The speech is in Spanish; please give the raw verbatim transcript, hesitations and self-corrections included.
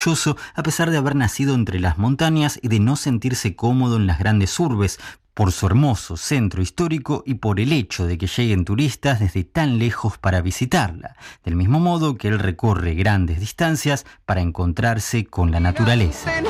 a pesar de haber nacido entre las montañas y de no sentirse cómodo en las grandes urbes, por su hermoso centro histórico y por el hecho de que lleguen turistas desde tan lejos para visitarla, del mismo modo que él recorre grandes distancias para encontrarse con la naturaleza.